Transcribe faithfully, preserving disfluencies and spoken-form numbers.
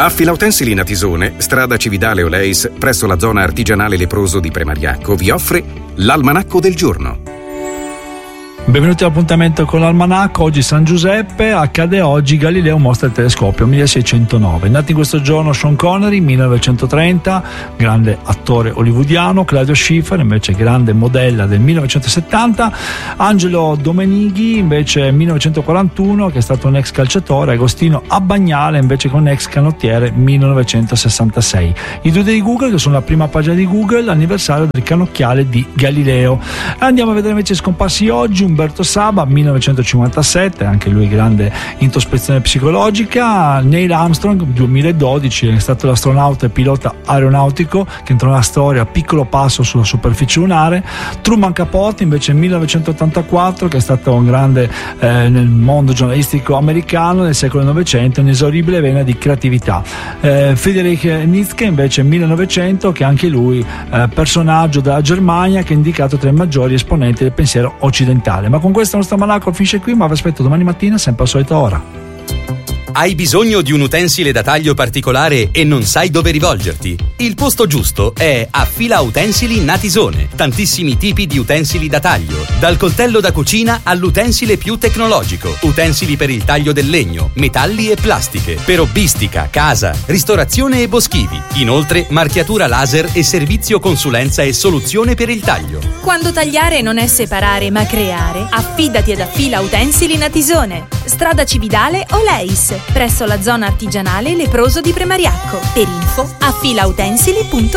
Affila Utensili Natisone, strada Cividale Oleis, presso la zona artigianale Leproso di Premariacco, vi offre l'Almanacco del giorno. Benvenuti all'appuntamento con l'Almanacco. Oggi San Giuseppe, accade oggi Galileo mostra il telescopio, milleseicentonnove. Nato in questo giorno Sean Connery, millenovecentotrenta, grande attore hollywoodiano. Claudio Schiffer, invece grande modella del millenovecentosettanta. Angelo Domenighi, invece millenovecentoquarantuno, che è stato un ex calciatore. Agostino Abbagnale, invece con ex canottiere, millenovecentosessantasei. I due di Google, che sono la prima pagina di Google, l'anniversario del cannocchiale di Galileo. Andiamo a vedere invece scomparsi oggi Umberto Saba, millenovecentocinquantasette, anche lui grande introspezione psicologica. Neil Armstrong, duemiladodici, è stato l'astronauta e pilota aeronautico che entrò nella storia a piccolo passo sulla superficie lunare. Truman Capote, invece millenovecentottantaquattro, che è stato un grande eh, nel mondo giornalistico americano nel secolo novecento, un'esauribile vena di creatività. eh, Friedrich Nietzsche, invece millenovecento, che anche lui eh, personaggio della Germania, che è indicato tra i maggiori esponenti del pensiero occidentale. Ma con questo il nostro Almanacco finisce qui, ma vi aspetto domani mattina sempre alla solita ora. Hai bisogno di un utensile da taglio particolare e non sai dove rivolgerti? Il posto giusto è Affila Utensili Natisone. Tantissimi tipi di utensili da taglio, dal coltello da cucina all'utensile più tecnologico. Utensili per il taglio del legno, metalli e plastiche, per hobbistica, casa, ristorazione e boschivi. Inoltre marchiatura laser e servizio consulenza e soluzione per il taglio. Quando tagliare non è separare ma creare, affidati ad Affila Utensili Natisone. Strada Cividale Oleis, presso la zona artigianale Leproso di Premariacco. Per info affilautensili punto